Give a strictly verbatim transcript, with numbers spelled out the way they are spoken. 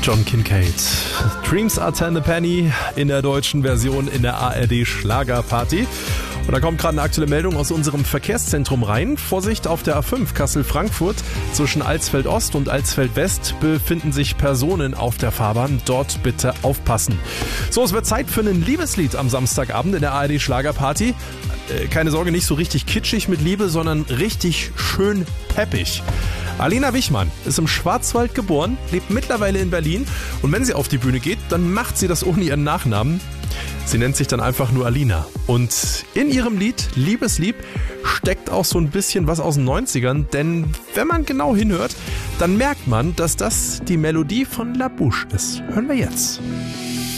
John Kincaid. Dreams are ten a penny in der deutschen Version in der A R D Schlagerparty. Und da kommt gerade eine aktuelle Meldung aus unserem Verkehrszentrum rein. Vorsicht, auf der A fünf Kassel-Frankfurt zwischen Alsfeld-Ost und Alsfeld-West befinden sich Personen auf der Fahrbahn. Dort bitte aufpassen. So, es wird Zeit für ein Liebeslied am Samstagabend in der A R D Schlagerparty. Äh, keine Sorge, nicht so richtig kitschig mit Liebe, sondern richtig schön peppig. Alina Wichmann ist im Schwarzwald geboren, lebt mittlerweile in Berlin und wenn sie auf die Bühne geht, dann macht sie das ohne ihren Nachnamen. Sie nennt sich dann einfach nur Alina. Und in ihrem Lied Liebeslieb steckt auch so ein bisschen was aus den neunzigern, denn wenn man genau hinhört, dann merkt man, dass das die Melodie von La Bouche ist. Hören wir jetzt.